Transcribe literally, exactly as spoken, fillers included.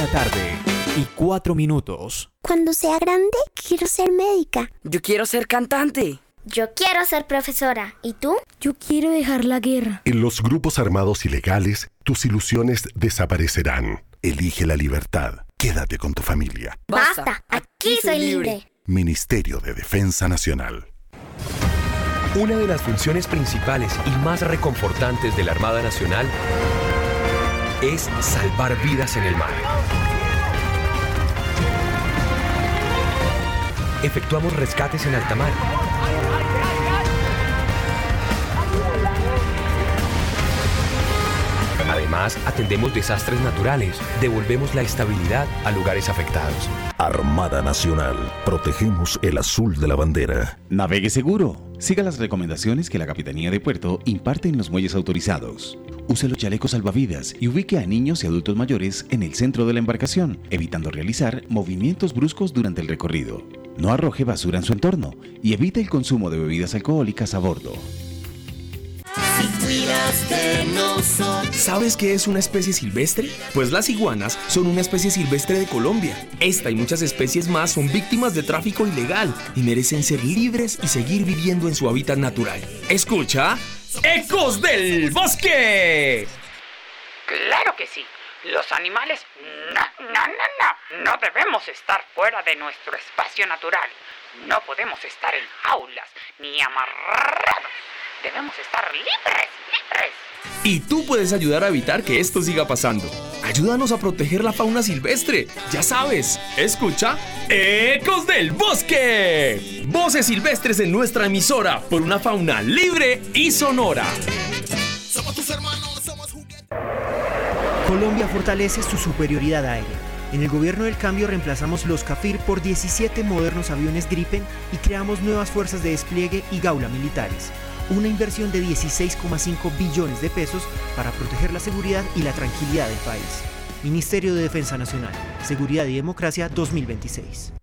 la tarde y cuatro minutos. Cuando sea grande, quiero ser médica. Yo quiero ser cantante. Yo quiero ser profesora. ¿Y tú? Yo quiero dejar la guerra. En los grupos armados ilegales, tus ilusiones desaparecerán. Elige la libertad. Quédate con tu familia. ¡Basta! Aquí soy libre. Ministerio de Defensa Nacional. Una de las funciones principales y más reconfortantes de la Armada Nacional es salvar vidas en el mar. Efectuamos rescates en alta mar. Además, atendemos desastres naturales, devolvemos la estabilidad a lugares afectados. Armada Nacional. Protegemos el azul de la bandera. Navegue seguro. Siga las recomendaciones que la Capitanía de Puerto imparte en los muelles autorizados. Use los chalecos salvavidas y ubique a niños y adultos mayores en el centro de la embarcación, evitando realizar movimientos bruscos durante el recorrido. No arroje basura en su entorno y evite el consumo de bebidas alcohólicas a bordo. ¿Sabes qué es una especie silvestre? Pues las iguanas son una especie silvestre de Colombia. Esta y muchas especies más son víctimas de tráfico ilegal y merecen ser libres y seguir viviendo en su hábitat natural. Escucha, ¡Ecos del Bosque! Claro que sí. Los animales, no, no, no, no. No debemos estar fuera de nuestro espacio natural. No podemos estar en jaulas ni amarrados. Debemos estar libres, libres. Y tú puedes ayudar a evitar que esto siga pasando. Ayúdanos a proteger la fauna silvestre. Ya sabes, escucha, ¡Ecos del Bosque! Voces silvestres en nuestra emisora por una fauna libre y sonora. Somos tus hermanos, somos juguetes. Colombia fortalece su superioridad aérea. En el gobierno del cambio reemplazamos los CAFIR por diecisiete modernos aviones Gripen y creamos nuevas fuerzas de despliegue y gaula militares. Una inversión de dieciséis coma cinco billones de pesos para proteger la seguridad y la tranquilidad del país. Ministerio de Defensa Nacional, Seguridad y Democracia dos mil veintiséis.